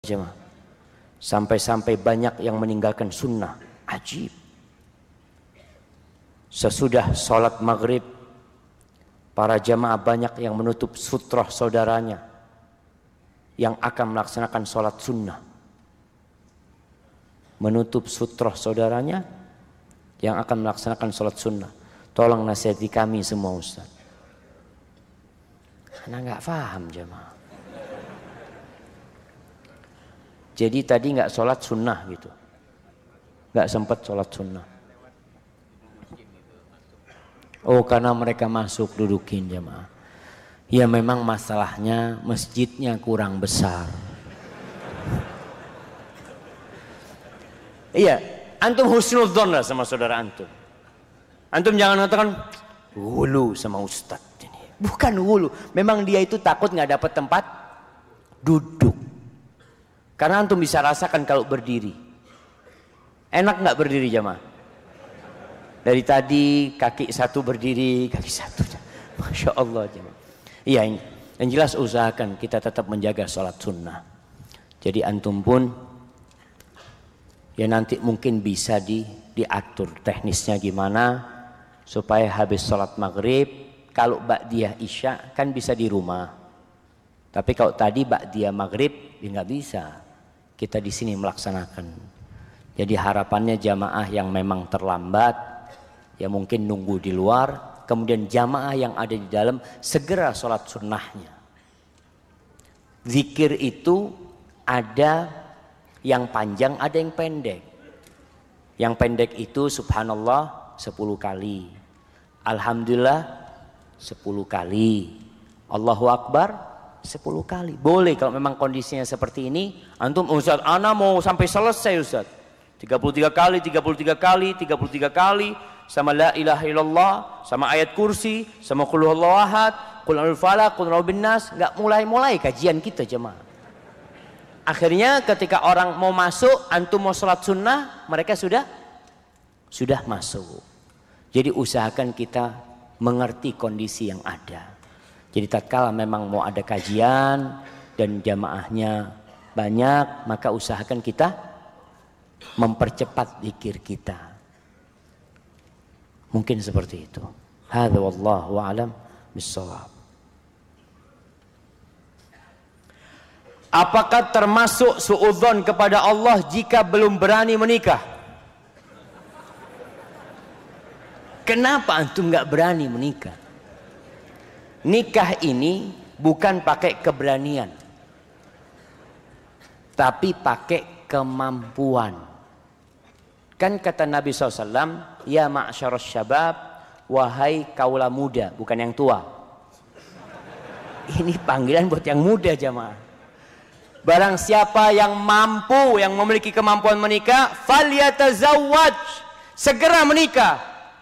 jemaah. Sampai-sampai banyak yang meninggalkan sunnah. Ajib. Sesudah sholat maghrib, para jemaah banyak yang menutup sutroh saudaranya yang akan melaksanakan sholat sunnah. Menutup sutroh saudaranya yang akan melaksanakan sholat sunnah. Tolong nasihati kami semua Ustaz. Karena nggak paham jemaah. Jadi tadi nggak sholat sunnah gitu, nggak sempat sholat sunnah. Oh karena mereka masuk dudukin jemaah. Ya memang masalahnya masjidnya kurang besar. Iya, antum husnudzon lah sama saudara antum. Antum jangan mengatakan hulu sama ustaz ini. Bukan hulu, memang dia itu takut nggak dapat tempat duduk. Karena antum bisa rasakan kalau berdiri. Enak nggak berdiri jamaah? Dari tadi kaki satu berdiri, kaki satu. Masya Allah jamaah. Iya ini. Yang jelas usahakan kita tetap menjaga sholat sunnah. Jadi antum pun ya nanti mungkin bisa diatur teknisnya gimana supaya habis sholat maghrib kalau ba'diyah isya kan bisa di rumah. Tapi kalau tadi ba'diyah maghrib ya nggak bisa. Kita di sini melaksanakan. Jadi harapannya jamaah yang memang terlambat ya mungkin nunggu di luar, kemudian jamaah yang ada di dalam segera sholat sunnahnya. Zikir itu ada yang panjang, ada yang pendek. Yang pendek itu subhanallah 10 kali, alhamdulillah 10 kali, Allahu Akbar 10 kali. Boleh kalau memang kondisinya seperti ini. Antum Ustaz, ana mau sampai selesai Ustaz. 33 kali, 33 kali, 33 kali. Sama la ilaha illallah, sama ayat kursi, sama qul huwallahu ahad, qul a'udzu falaq, qul a'udzu binnas. Enggak mulai-mulai kajian kita jemaah. Akhirnya ketika orang mau masuk, antum mau sholat sunnah, mereka sudah masuk. Jadi usahakan kita mengerti kondisi yang ada. Jadi tatkala memang mau ada kajian dan jamaahnya banyak, maka usahakan kita mempercepat zikir kita. Mungkin seperti itu. Hadza wallahu a'lam bissawab. Apakah termasuk suudzon kepada Allah jika belum berani menikah? Kenapa antum enggak berani menikah? Nikah ini bukan pakai keberanian, tapi pakai kemampuan. Kan kata Nabi SAW, ya ma'syarus syabab, wahai kaula muda, bukan yang tua. Ini panggilan buat yang muda jamaah. Barang siapa yang mampu, yang memiliki kemampuan menikah, falyatazawwaj, segera menikah.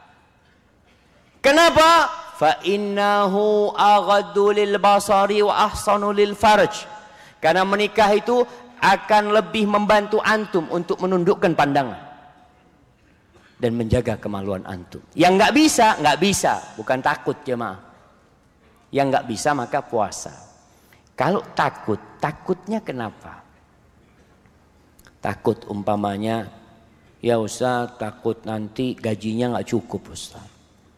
Kenapa? Fa innahu aghaddu lil basari wa ahsanu lil farj. Karena menikah itu akan lebih membantu antum untuk menundukkan pandangan dan menjaga kemaluan antum. Yang nggak bisa, bukan takut jemaah. Yang nggak bisa maka puasa. Kalau takutnya kenapa? Takut umpamanya, ya Ustaz, takut nanti gajinya nggak cukup Ustaz.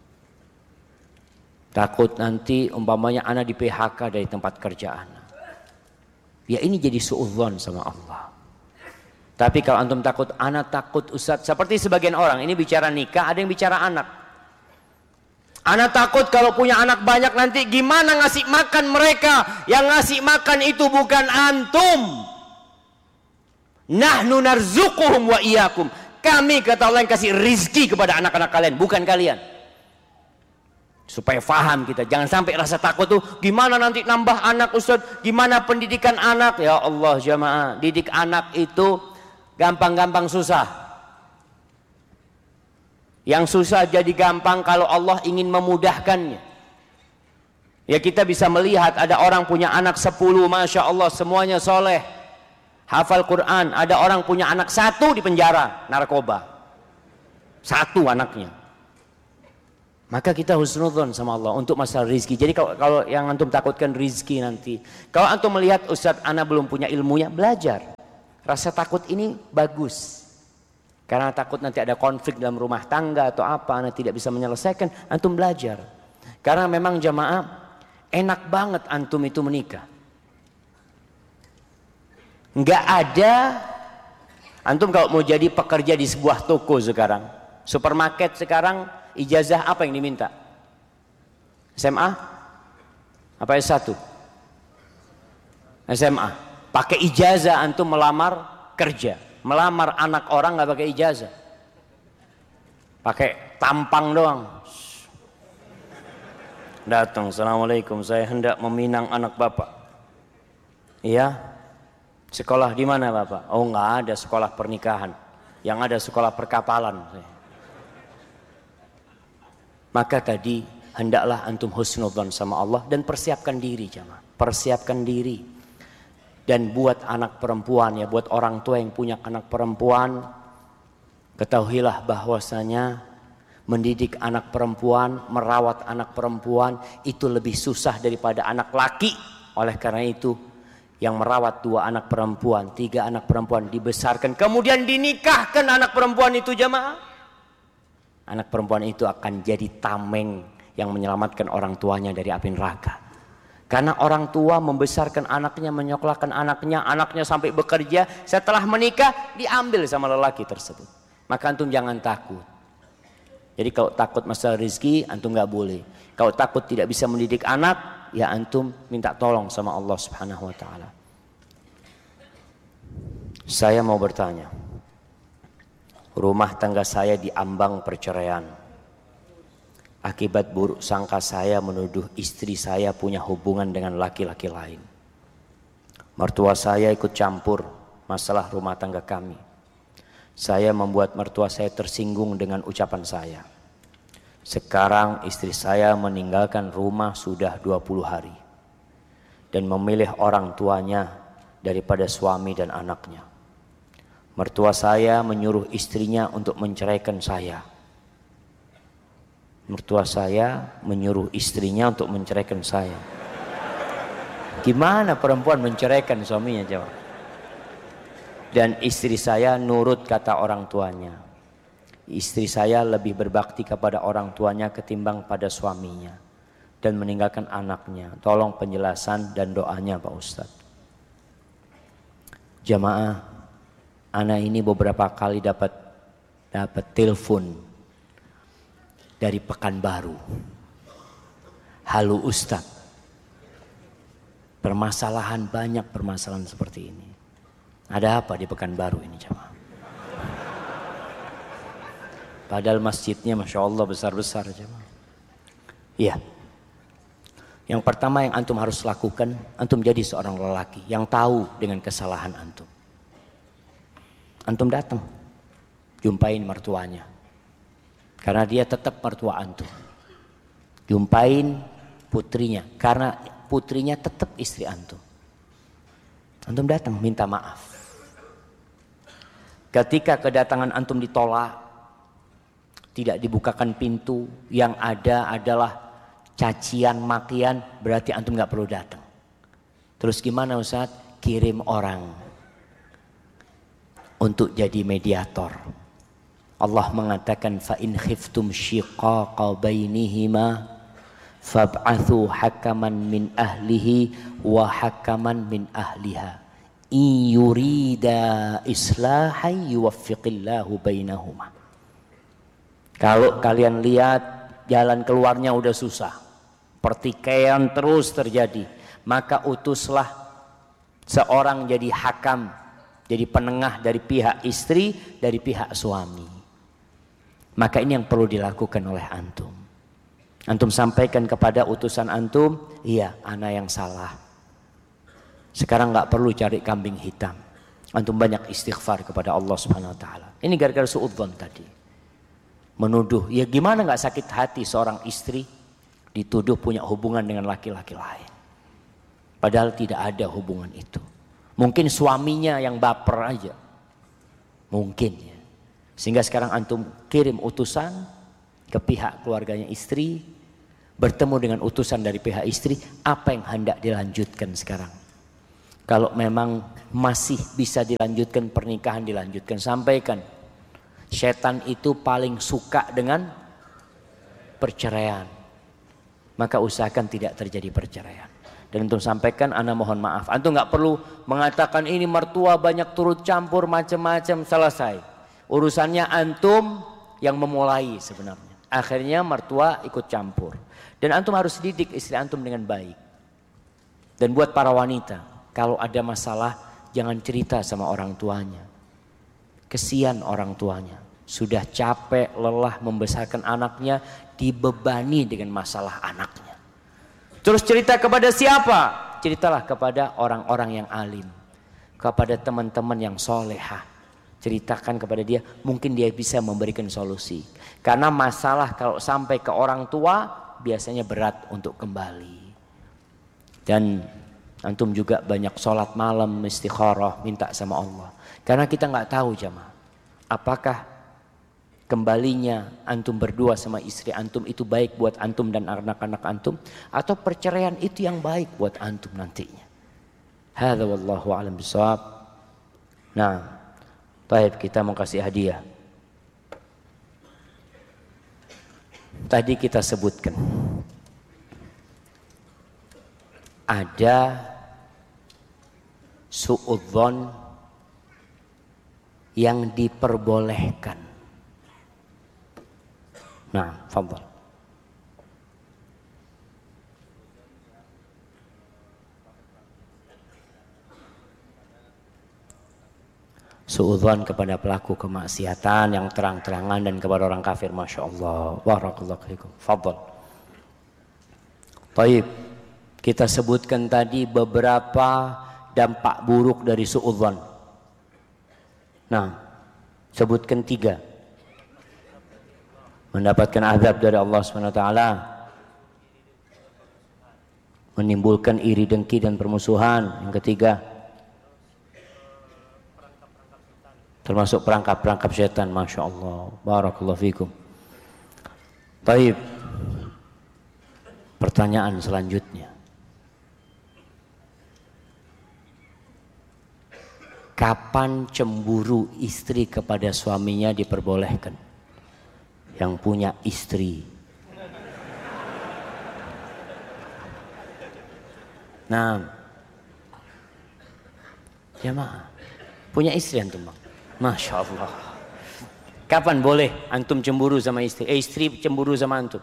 Takut nanti umpamanya anak di PHK dari tempat kerja anak. Ya ini jadi suudzon sama Allah. Tapi kalau antum takut, anak takut Ustaz. Seperti sebagian orang, ini bicara nikah, ada yang bicara anak. Anak takut kalau punya anak banyak nanti gimana ngasih makan mereka. Yang ngasih makan itu bukan antum. Nahnu narzuquhum wa iyyakum. Kami kata Allah yang kasih rizki kepada anak-anak kalian, bukan kalian. Supaya faham kita, jangan sampai rasa takut tuh gimana nanti nambah anak Ustaz, gimana pendidikan anak. Ya Allah jamaah, didik anak itu gampang-gampang susah. Yang susah jadi gampang kalau Allah ingin memudahkannya. Ya kita bisa melihat ada orang punya anak 10, Masya Allah semuanya soleh, hafal Quran. Ada orang punya anak 1 di penjara, narkoba. 1 anaknya. Maka kita husnudzon sama Allah untuk masalah rizki. Jadi kalau yang antum takutkan rizki nanti. Kalau antum melihat Ustadz ana belum punya ilmunya, belajar. Rasa takut ini bagus. Karena takut nanti ada konflik dalam rumah tangga atau apa, ana tidak bisa menyelesaikan, antum belajar. Karena memang jamaah, enak banget antum itu menikah. Nggak ada, antum kalau mau jadi pekerja di sebuah toko sekarang, supermarket sekarang, ijazah apa yang diminta? SMA? Apa S1? SMA. Pakai ijazah antum melamar kerja. Melamar anak orang nggak pakai ijazah. Pakai tampang doang. Datang, assalamualaikum, saya hendak meminang anak bapak. Iya. Sekolah di mana bapak? Oh nggak ada sekolah pernikahan. Yang ada sekolah perkapalan. Maka tadi hendaklah antum husnudzon sama Allah dan persiapkan diri jamaah. Persiapkan diri. Dan buat anak perempuan ya, buat orang tua yang punya anak perempuan, ketahuilah bahwasanya mendidik anak perempuan, merawat anak perempuan itu lebih susah daripada anak laki. Oleh karena itu yang merawat 2 anak perempuan, 3 anak perempuan dibesarkan, kemudian dinikahkan anak perempuan itu jamaah. Anak perempuan itu akan jadi tameng yang menyelamatkan orang tuanya dari api neraka. Karena orang tua membesarkan anaknya, menyekolahkan anaknya, anaknya sampai bekerja, setelah menikah diambil sama lelaki tersebut. Maka antum jangan takut. Jadi kalau takut masalah rezeki, antum nggak boleh. Kalau takut tidak bisa mendidik anak, ya antum minta tolong sama Allah Subhanahu wa taala. Saya mau bertanya. Rumah tangga saya diambang perceraian. Akibat buruk sangka saya menuduh istri saya punya hubungan dengan laki-laki lain. Mertua saya ikut campur masalah rumah tangga kami. Saya membuat mertua saya tersinggung dengan ucapan saya. Sekarang istri saya meninggalkan rumah sudah 20 hari. Dan memilih orang tuanya daripada suami dan anaknya. Mertua saya menyuruh istrinya untuk menceraikan saya. Mertua saya menyuruh istrinya untuk menceraikan saya. Gimana perempuan menceraikan suaminya, jawab? Dan istri saya nurut kata orang tuanya. Istri saya lebih berbakti kepada orang tuanya ketimbang pada suaminya. Dan meninggalkan anaknya. Tolong penjelasan dan doanya Pak Ustadz. Jamaah, anak ini beberapa kali dapat telepon dari Pekanbaru. Halo Ustadz, banyak permasalahan seperti ini. Ada apa di Pekanbaru ini jamaah? Padahal masjidnya Masya Allah besar-besar jamaah. Iya. Yang pertama yang antum harus lakukan, antum jadi seorang lelaki yang tahu dengan kesalahan antum. Antum datang, jumpain mertuanya. Karena dia tetap mertua antum. Jumpain putrinya, karena putrinya tetap istri antum. Antum datang minta maaf. Ketika kedatangan antum ditolak, tidak dibukakan pintu, yang ada adalah cacian, makian, berarti antum gak perlu datang. Terus gimana Ustaz? Kirim orang untuk jadi mediator. Allah mengatakan fa in khiftum shiqaqa bainihima fab'athu hakaman min ahlihi wa hakaman min ahliha in yurida islahan yuwaffiqillahu bainahuma. Kalau kalian lihat jalan keluarnya udah susah, pertikaian terus terjadi, maka utuslah seorang jadi hakam, jadi penengah dari pihak istri, dari pihak suami. Maka ini yang perlu dilakukan oleh antum. Antum sampaikan kepada utusan antum, iya, ana yang salah. Sekarang nggak perlu cari kambing hitam. Antum banyak istighfar kepada Allah Subhanahu Wa Taala. Ini gara-gara suudzon tadi. Menuduh, ya gimana nggak sakit hati seorang istri dituduh punya hubungan dengan laki-laki lain. Padahal tidak ada hubungan itu. Mungkin suaminya yang baper aja. Mungkin ya. Sehingga sekarang antum kirim utusan ke pihak keluarganya istri, bertemu dengan utusan dari pihak istri, apa yang hendak dilanjutkan sekarang. Kalau memang masih bisa dilanjutkan pernikahan, dilanjutkan. Sampaikan, setan itu paling suka dengan perceraian, maka usahakan tidak terjadi perceraian. Dan untuk sampaikan, ana mohon maaf, antum nggak perlu mengatakan ini mertua banyak turut campur macam-macam. Selesai urusannya, antum yang memulai sebenarnya. Akhirnya mertua ikut campur. Dan antum harus didik istri antum dengan baik. Dan buat para wanita, kalau ada masalah jangan cerita sama orang tuanya. Kesian orang tuanya, sudah capek lelah membesarkan anaknya, dibebani dengan masalah anaknya. Terus cerita kepada siapa? Ceritalah kepada orang-orang yang alim, kepada teman-teman yang solehah. Ceritakan kepada dia, mungkin dia bisa memberikan solusi. Karena masalah kalau sampai ke orang tua biasanya berat untuk kembali. Dan antum juga banyak sholat malam, istikharah, minta sama Allah. Karena kita nggak tahu jamaah, apakah kembalinya antum berdua sama istri antum itu baik buat antum dan anak-anak antum, atau perceraian itu yang baik buat antum nantinya. Hadza wallahu a'lam bishawab. Nah, baik, kita mau kasih hadiah. Tadi kita sebutkan ada suudzon yang diperbolehkan. Nah, fadhal. Suudzon kepada pelaku kemaksiatan yang terang-terangan dan kepada orang kafir. Masya Allah. Barakallahu fiikum. Fadhal. Baik, kita sebutkan tadi beberapa dampak buruk dari suudzon. Nah, sebutkan 3. Mendapatkan azab dari Allah SWT, menimbulkan iri dengki dan permusuhan. Yang ketiga, termasuk perangkap-perangkap setan. Masya Allah. Barakallahu fikum. Baik, pertanyaan selanjutnya, kapan cemburu istri kepada suaminya diperbolehkan? Yang punya istri. Nah, jamaah, punya istri antum bang? Masya Allah. Kapan boleh antum cemburu sama istri? Istri cemburu sama antum?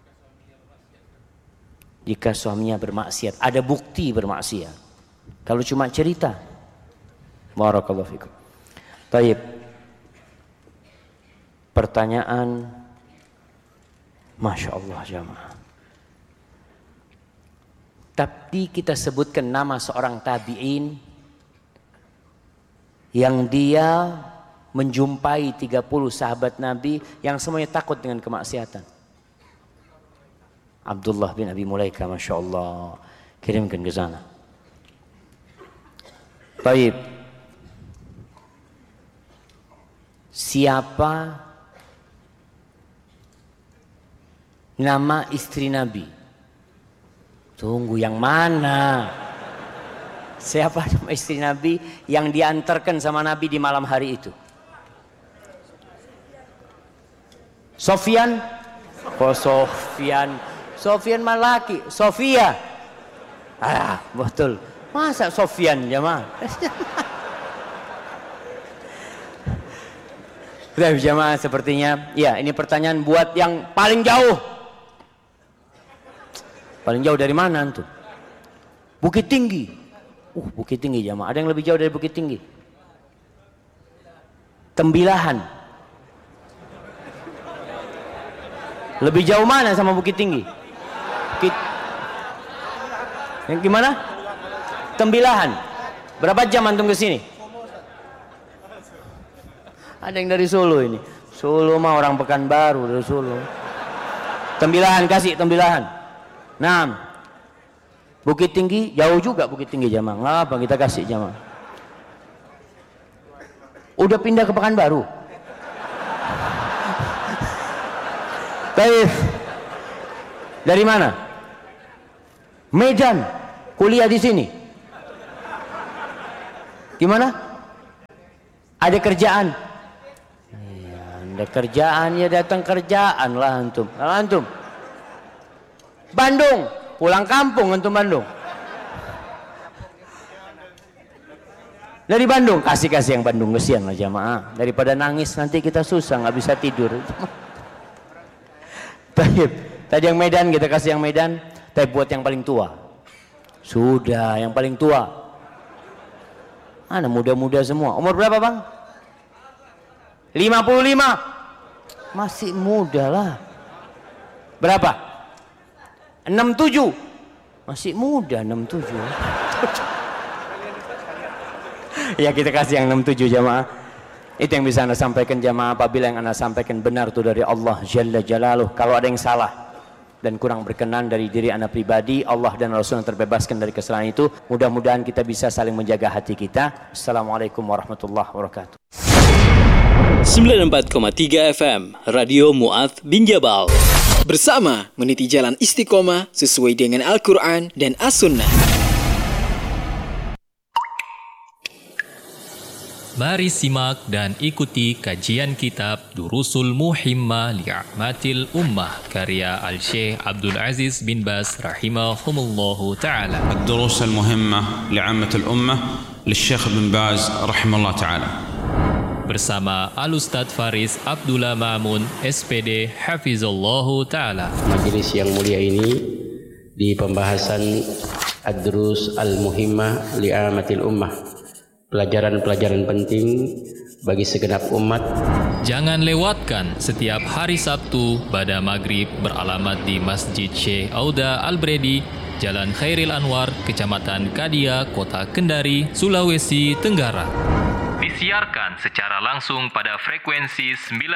Jika suaminya bermaksiat, ada bukti bermaksiat. Kalau cuma cerita, barakallahu fikum. Baik. Pertanyaan, Masya Allah jamaah. Tapi kita sebutkan nama seorang tabi'in yang dia menjumpai 30 sahabat Nabi yang semuanya takut dengan kemaksiatan. Abdullah bin Abi Mulaika, Masya Allah. Kirimkan ke sana. Baik. Siapa nama istri Nabi? Tunggu, yang mana? Siapa nama istri Nabi yang diantarkan sama Nabi di malam hari itu? Sofyan? Oh, Sofyan. Sofyan malaki. Sofia. Ah, betul. Masa Sofyan jamaah? Sudah jamaah sepertinya. Ya, ini pertanyaan buat yang paling jauh. Paling jauh dari mana antum? Bukit Tinggi. Bukit Tinggi jamaah. Ada yang lebih jauh dari Bukit Tinggi? Tembilahan. Lebih jauh mana sama Bukit Tinggi? Bukit. Yang gimana? Tembilahan. Berapa jam antum ke sini? Ada yang dari Solo ini. Solo mah orang Pekanbaru dari Solo. Tembilahan, kasih Tembilahan. Nah, Bukit Tinggi jauh juga Bukit Tinggi jamaah. Ngapa kita kasih jamaah? Udah pindah ke Pekanbaru. Baik. Dari mana? Medan. Kuliah di sini. Gimana? Ada kerjaan? Ya, ada kerjaan ya datang kerjaan lah antum. Kalau antum Bandung, pulang kampung antum Bandung. Dari Bandung, kasih yang Bandung, kesian lah jamaah. Daripada nangis nanti kita susah nggak bisa tidur. Tadi yang Medan kita kasih yang Medan, tapi buat yang paling tua. Sudah, yang paling tua. Anak muda-muda semua. Umur berapa bang? 55. Masih muda lah. Berapa? 67. Masih muda 67. Ya kita kasih yang 67 jamaah. Itu yang bisa anda sampaikan jamaah. Apabila yang anda sampaikan benar itu dari Allah Jalla Jalaluh. Kalau ada yang salah dan kurang berkenan dari diri anda pribadi, Allah dan Rasul yang terbebaskan dari kesalahan itu, mudah-mudahan kita bisa saling menjaga hati kita. Assalamualaikum warahmatullahi wabarakatuh. 94,3 FM Radio Mu'adz bin Jabal. Bersama meniti jalan istiqomah sesuai dengan Al-Quran dan As-Sunnah. Mari simak dan ikuti kajian kitab Durusul Muhimmah Li'amatil Ummah karya Al-Syekh Abdul Aziz bin Baz rahimahumullahu ta'ala. الدروس المهمة لعامة الأمة للشيخ ابن باز رحمه الله تعالى. Bersama Al-Ustadz Faris Abdullah Ma'mun SPD Hafizallahu ta'ala. Majelis yang mulia ini di pembahasan Ad-Durus Al-Muhimmah Li'amatil Ummah, pelajaran-pelajaran penting bagi segenap umat. Jangan lewatkan setiap hari Sabtu pada maghrib beralamat di Masjid Syekh Auda Al-Bredi, Jalan Khairil Anwar, Kecamatan Kadia, Kota Kendari, Sulawesi Tenggara. Disiarkan secara langsung pada frekuensi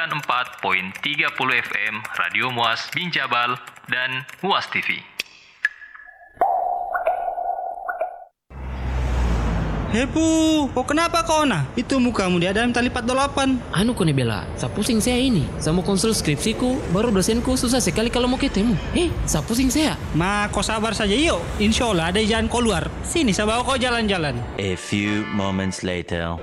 94.30 FM Radio Mu'adz bin Jabal dan Mu'adz TV. Hepu, kok kenapa kau nah? Itu mukamu di dalam tali 48. Anu kone bela, sa pusing saya ini. Saya mau konsul skripsiku, baru dosenku susah sekali kalau mau ketemu. Sa pusing saya. Ma, kau sabar saja yuk. Insya Allah ada jalan keluar. Sini saya bawa kau jalan-jalan. A few moments later.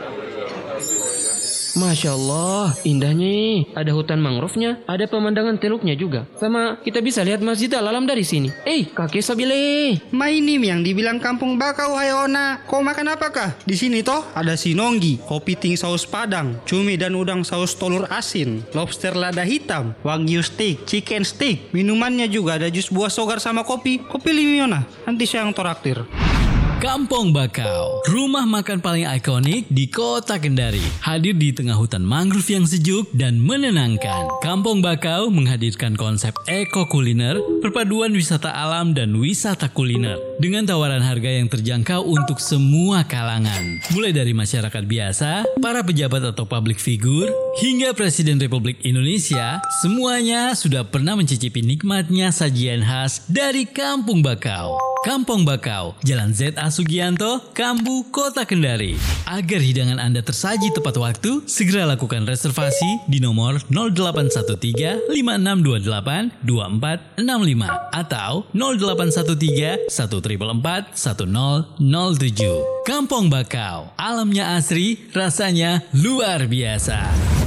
Masya Allah, indahnya. Ada hutan mangrove-nya, ada pemandangan teluknya juga. Sama kita bisa lihat Masjid Al-Alam dari sini. Kakek Sabile. Ma ini yang dibilang kampung bakau hayona. Kau makan apakah? Di sini toh ada sinonggi, kopi ting saus padang, cumi dan udang saus telur asin, lobster lada hitam, wagyu steak, chicken steak. Minumannya juga ada jus buah sogar sama kopi. Kopi limiona. Nanti saya yang toraktir. Kampung Bakau, rumah makan paling ikonik di Kota Kendari. Hadir di tengah hutan mangrove yang sejuk dan menenangkan. Kampung Bakau menghadirkan konsep eko kuliner, perpaduan wisata alam dan wisata kuliner. Dengan tawaran harga yang terjangkau untuk semua kalangan. Mulai dari masyarakat biasa, para pejabat atau public figure, hingga Presiden Republik Indonesia, semuanya sudah pernah mencicipi nikmatnya sajian khas dari Kampung Bakau. Kampung Bakau, Jalan Z.A. Sugianto, Kambu, Kota Kendari. Agar hidangan Anda tersaji tepat waktu, segera lakukan reservasi di nomor 0813 5628 2465 atau 0813 1444 1007. Kampung Bakau, alamnya asri, rasanya luar biasa.